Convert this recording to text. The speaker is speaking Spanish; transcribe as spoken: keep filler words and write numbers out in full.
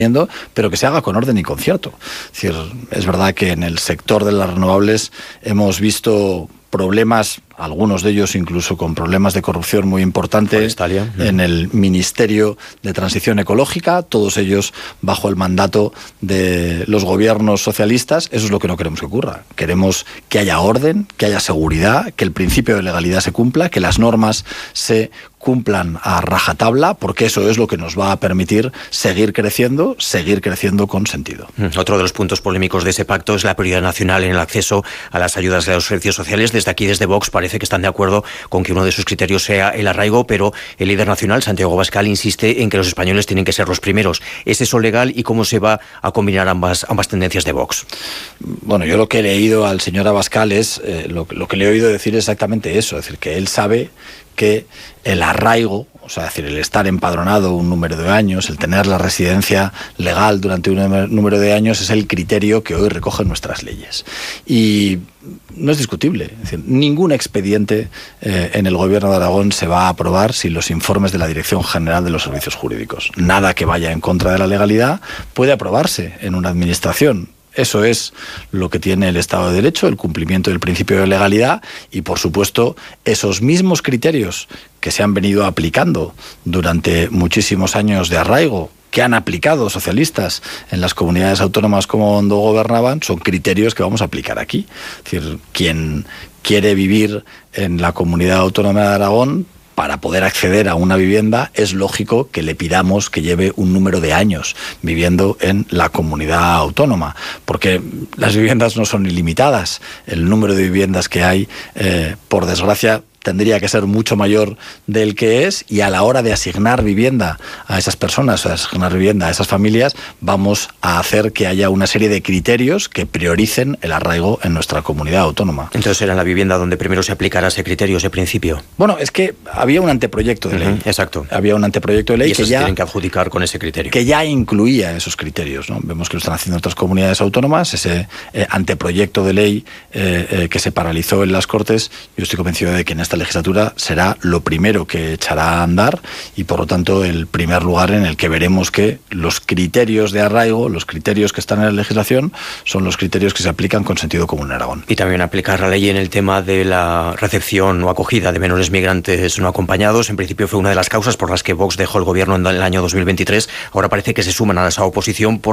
pero que se haga con orden y concierto. Es decir, es verdad que en el sector de las renovables hemos visto problemas, algunos de ellos incluso con problemas de corrupción muy importantes en el Ministerio de Transición Ecológica, todos ellos bajo el mandato de los gobiernos socialistas. Eso es lo que no queremos que ocurra. Queremos que haya orden, que haya seguridad, que el principio de legalidad se cumpla, que las normas se cumplan a rajatabla, porque eso es lo que nos va a permitir seguir creciendo, seguir creciendo con sentido. Otro de los puntos polémicos de ese pacto es la prioridad nacional en el acceso a las ayudas de los servicios sociales. Desde aquí, desde Vox, parece que están de acuerdo con que uno de sus criterios sea el arraigo, pero el líder nacional, Santiago Abascal, insiste en que los españoles tienen que ser los primeros. ¿Es eso legal y cómo se va a combinar ambas, ambas tendencias de Vox? Bueno, yo lo que he leído al señor Abascal es, eh, lo, lo que le he oído decir exactamente eso, es decir, que él sabe que el arraigo, o sea, es decir, el estar empadronado un número de años, el tener la residencia legal durante un número de años es el criterio que hoy recogen nuestras leyes. Y no es discutible. Es decir, ningún expediente eh, en el Gobierno de Aragón se va a aprobar sin los informes de la Dirección General de los Servicios Jurídicos. Nada que vaya en contra de la legalidad puede aprobarse en una administración. Eso es lo que tiene el Estado de Derecho, el cumplimiento del principio de legalidad y, por supuesto, esos mismos criterios que se han venido aplicando durante muchísimos años de arraigo, que han aplicado socialistas en las comunidades autónomas como cuando gobernaban, son criterios que vamos a aplicar aquí. Es decir, quien quiere vivir en la comunidad autónoma de Aragón, para poder acceder a una vivienda, es lógico que le pidamos que lleve un número de años viviendo en la comunidad autónoma, porque las viviendas no son ilimitadas. El número de viviendas que hay, eh, por desgracia, tendría que ser mucho mayor del que es, y a la hora de asignar vivienda a esas personas, a asignar vivienda a esas familias, vamos a hacer que haya una serie de criterios que prioricen el arraigo en nuestra comunidad autónoma. Entonces era en la vivienda donde primero se aplicará ese criterio, ese principio. Bueno, es que había un anteproyecto de ley. Uh-huh, exacto. Había un anteproyecto de ley y que se ya tienen que adjudicar con ese criterio. Que ya incluía esos criterios, ¿no? Vemos que lo están haciendo otras comunidades autónomas. Ese eh, anteproyecto de ley eh, eh, que se paralizó en las Cortes, yo estoy convencido de que en esta legislatura será lo primero que echará a andar y, por lo tanto, el primer lugar en el que veremos que los criterios de arraigo, los criterios que están en la legislación, son los criterios que se aplican con sentido común en Aragón. Y también aplicar la ley en el tema de la recepción o acogida de menores migrantes no acompañados. En principio fue una de las causas por las que Vox dejó el gobierno en el año dos mil veintitrés. Ahora parece que se suman a esa oposición por